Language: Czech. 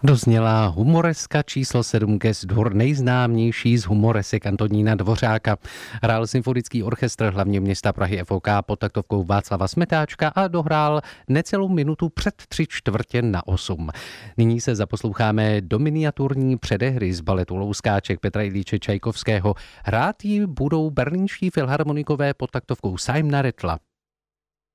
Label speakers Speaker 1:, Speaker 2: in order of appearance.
Speaker 1: Dozněla humoreska číslo 7 Gest-dur, nejznámější z humoresek Antonína Dvořáka. Hrál symfonický orchestr hlavně města Prahy FOK pod taktovkou Václava Smetáčka a dohrál necelou minutu před 7:45. Nyní se zaposloucháme do miniaturní předehry z baletu Louskáček Petra Iljiče Čajkovského. Hrát ji budou berlínští filharmonikové pod taktovkou Simona Rattla.